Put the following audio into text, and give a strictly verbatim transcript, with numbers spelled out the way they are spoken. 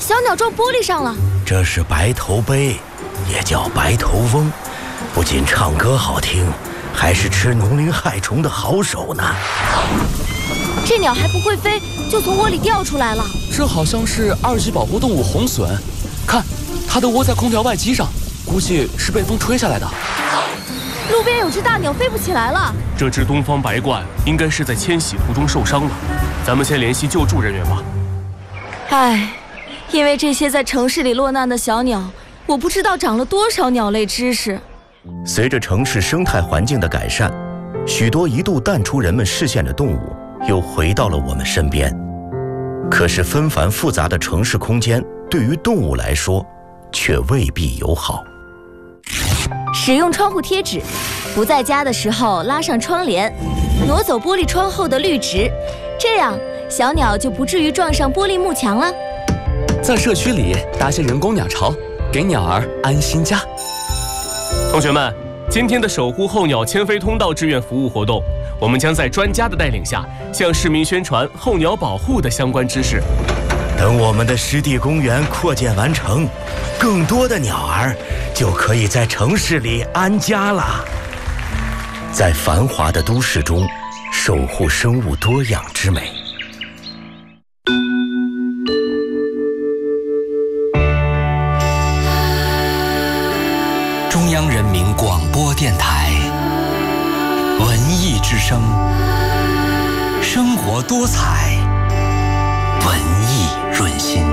小鸟撞玻璃上了。 这是白头鹎，也叫白头翁，不仅唱歌好听，还是吃农灵害虫的好手呢。 这鸟还不会飞，就从窝里掉出来了。 这好像是二级保护动物红隼，看，它的窝在空调外机上，估计是被风吹下来的。 路边有只大鸟飞不起来了。 这只东方白鹳应该是在迁徙途中受伤了，咱们先联系救助人员吧。 唉，因为这些在城市里落难的小鸟，我不知道长了多少鸟类知识。 随着城市生态环境的改善，许多一度淡出人们视线的动物又回到了我们身边。可是纷繁复杂的城市空间对于动物来说却未必友好。 使用窗户贴纸，不在家的时候拉上窗帘，挪走玻璃窗后的绿植，这样小鸟就不至于撞上玻璃幕墙了。 在社区里搭些人工鸟巢，给鸟儿安心家。 同学们，今天的守护候鸟迁飞通道志愿服务活动，我们将在专家的带领下，向市民宣传候鸟保护的相关知识。 等我们的湿地公园扩建完成，更多的鸟儿就可以在城市里安家了。在繁华的都市中，守护生物多样之美。 中央人民广播电台文艺之声，生活多彩，文艺润心。